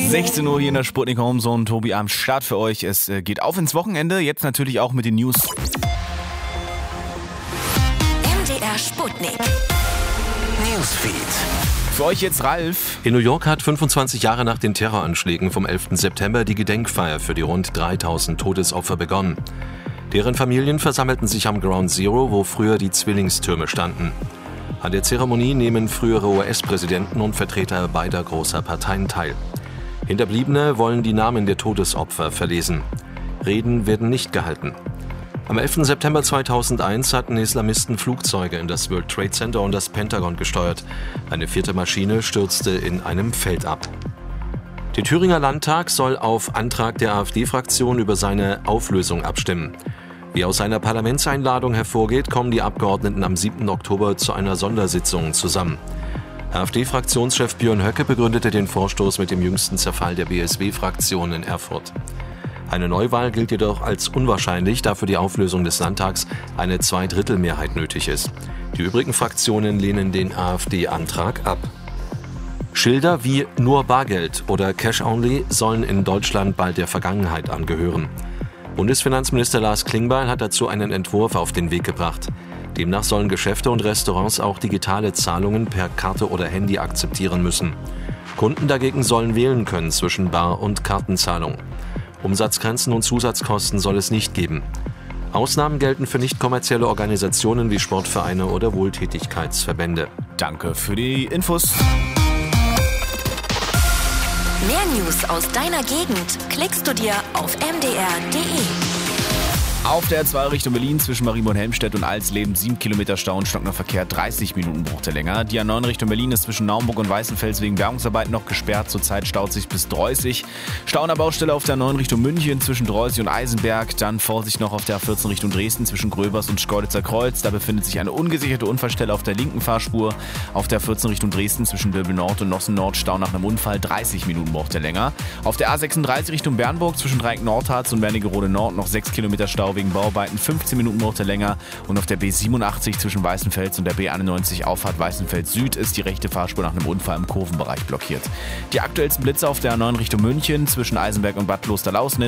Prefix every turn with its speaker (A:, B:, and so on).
A: 16 Uhr hier in der Sputnik Homezone. Tobi am Start für euch. Es geht auf ins Wochenende. Jetzt natürlich auch mit den News.
B: MDR Sputnik.
C: Newsfeed.
A: Für euch jetzt Ralf.
D: In New York hat 25 Jahre nach den Terroranschlägen vom 11. September die Gedenkfeier für die rund 3000 Todesopfer begonnen. Deren Familien versammelten sich am Ground Zero, wo früher die Zwillingstürme standen. An der Zeremonie nehmen frühere US-Präsidenten und Vertreter beider großer Parteien teil. Hinterbliebene wollen die Namen der Todesopfer verlesen. Reden werden nicht gehalten. Am 11. September 2001 hatten Islamisten Flugzeuge in das World Trade Center und das Pentagon gesteuert. Eine 4. Maschine stürzte in einem Feld ab. Der Thüringer Landtag soll auf Antrag der AfD-Fraktion über seine Auflösung abstimmen. Wie aus einer Parlamentseinladung hervorgeht, kommen die Abgeordneten am 7. Oktober zu einer Sondersitzung zusammen. AfD-Fraktionschef Björn Höcke begründete den Vorstoß mit dem jüngsten Zerfall der BSW-Fraktion in Erfurt. Eine Neuwahl gilt jedoch als unwahrscheinlich, da für die Auflösung des Landtags eine Zweidrittelmehrheit nötig ist. Die übrigen Fraktionen lehnen den AfD-Antrag ab. Schilder wie nur Bargeld oder Cash Only sollen in Deutschland bald der Vergangenheit angehören. Bundesfinanzminister Lars Klingbeil hat dazu einen Entwurf auf den Weg gebracht. Demnach sollen Geschäfte und Restaurants auch digitale Zahlungen per Karte oder Handy akzeptieren müssen. Kunden dagegen sollen wählen können zwischen Bar- und Kartenzahlung. Umsatzgrenzen und Zusatzkosten soll es nicht geben. Ausnahmen gelten für nicht kommerzielle Organisationen wie Sportvereine oder Wohltätigkeitsverbände.
A: Danke für die Infos.
B: Mehr News aus deiner Gegend klickst du dir auf mdr.de.
A: Auf der A2 Richtung Berlin zwischen Marienborn, Helmstedt und Alsleben 7 Kilometer Stau und stockender Verkehr, 30 Minuten braucht er länger. Die A9 Richtung Berlin ist zwischen Naumburg und Weißenfels wegen Bergungsarbeiten noch gesperrt. Zurzeit staut sich bis Droßig. Stau an der Baustelle auf der A9 Richtung München zwischen Droßig und Eisenberg. Dann Vorsicht noch auf der A14 Richtung Dresden zwischen Gröbers und Schkeuditzer Kreuz. Da befindet sich eine ungesicherte Unfallstelle auf der linken Fahrspur. Auf der A14 Richtung Dresden zwischen Döbel Nord und Nossen Nord Stau nach einem Unfall, 30 Minuten braucht er länger. Auf der A36 Richtung Bernburg zwischen Dreieck-Nordharz und Wernigerode Nord noch 6 Kilometer Stau wegen Bauarbeiten, 15 Minuten braucht er länger. Und auf der B87 zwischen Weißenfels und der B91 Auffahrt Weißenfels Süd ist die rechte Fahrspur nach einem Unfall im Kurvenbereich blockiert. Die aktuellsten Blitze auf der A9 Richtung München zwischen Eisenberg und Bad Klosterlausnitz.